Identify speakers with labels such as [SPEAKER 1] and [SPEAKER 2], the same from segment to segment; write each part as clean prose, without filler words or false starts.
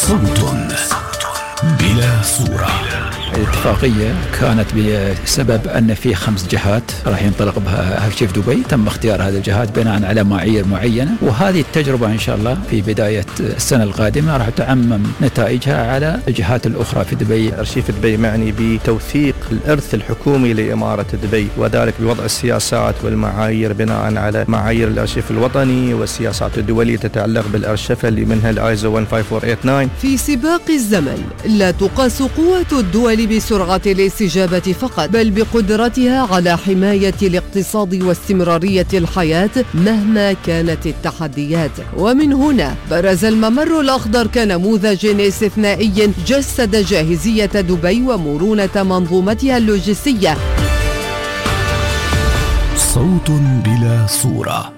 [SPEAKER 1] صوت بلا صورة.
[SPEAKER 2] الاتفاقية كانت بسبب أن في 5 جهات راح ينطلق بها هالشيء في دبي، تم اختيار هذه الجهات بناء على معايير معينة، وهذه التجربة إن شاء الله في بداية السنة القادمة راح تعمم نتائجها على الجهات الأخرى في دبي.
[SPEAKER 3] أرشيف دبي معني بتوثيق الإرث الحكومي لإمارة دبي، وذلك بوضع السياسات والمعايير بناء على معايير الأرشيف الوطني والسياسات الدولية تتعلق بالأرشفة اللي منها الآيزو 15489.
[SPEAKER 4] في سباق الزمن لا تقاس قوة الدول بسرعة الاستجابة فقط، بل بقدرتها على حماية الاقتصاد واستمرارية الحياة مهما كانت التحديات. ومن هنا برز الممر الأخضر كنموذج استثنائي جسد جاهزية دبي ومرونة منظومتها اللوجستية.
[SPEAKER 1] صوت بلا صورة.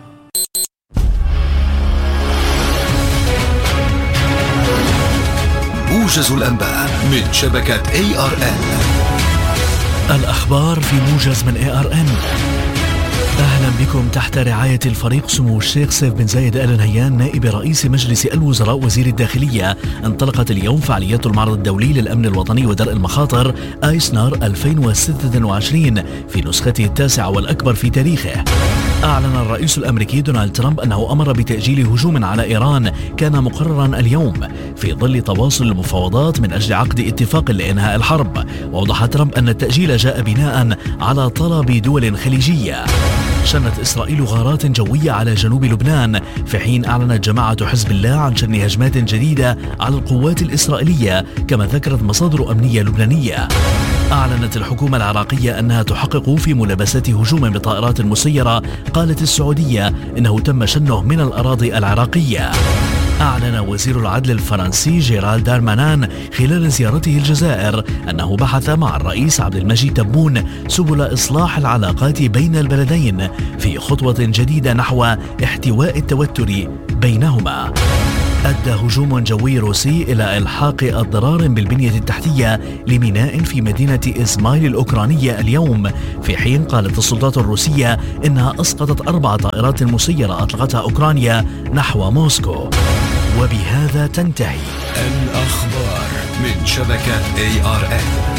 [SPEAKER 1] موجز الأنباء من شبكة ARN.
[SPEAKER 5] الأخبار في موجز من ARN. أهلا بكم تحت رعاية الفريق سمو الشيخ سيف بن زايد آل نهيان نائب رئيس مجلس الوزراء وزير الداخلية. انطلقت اليوم فعاليات المعرض الدولي للأمن الوطني ودرء المخاطر آيسنار 2026 في نسخته 9 والأكبر في تاريخه. أعلن الرئيس الأمريكي دونالد ترامب أنه أمر بتأجيل هجوم على إيران كان مقررا اليوم في ظل تواصل المفاوضات من أجل عقد اتفاق لإنهاء الحرب. وأوضح ترامب أن التأجيل جاء بناء على طلب دول خليجية. شنت إسرائيل غارات جوية على جنوب لبنان، في حين أعلنت جماعة حزب الله عن شن هجمات جديدة على القوات الإسرائيلية، كما ذكرت مصادر أمنية لبنانية. أعلنت الحكومة العراقية أنها تحقق في ملابسات هجوم بطائرات مسيرة، قالت السعودية إنه تم شنه من الأراضي العراقية. أعلن وزير العدل الفرنسي جيرال دارمانان خلال زيارته الجزائر أنه بحث مع الرئيس عبد المجيد تبون سبل إصلاح العلاقات بين البلدين في خطوة جديدة نحو احتواء التوتر بينهما. أدى هجوم جوي روسي إلى إلحاق أضرار بالبنية التحتية لميناء في مدينة إزمايل الأوكرانية اليوم، في حين قالت السلطات الروسية إنها أسقطت 4 طائرات مسيرة أطلقتها أوكرانيا نحو موسكو. وبهذا تنتهي
[SPEAKER 1] الأخبار من شبكة ARN.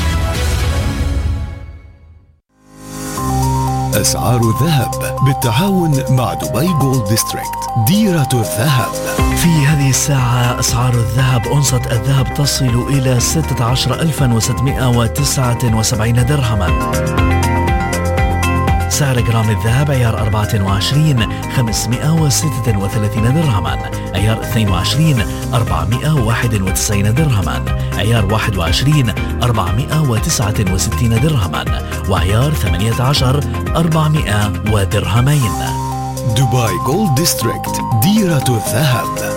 [SPEAKER 1] أسعار الذهب بالتعاون مع دبي جولد ديستريكت ديرة الذهب.
[SPEAKER 5] في هذه الساعة أسعار الذهب، أونصة الذهب تصل إلى 16,679 درهما. سعر جرام الذهب عيار 24 536 درهما، عيار 22 491 درهما، عيار 21 469 درهما، وعيار 18 400 درهمين.
[SPEAKER 1] دبي جولد ديستريكت ديرة الذهب.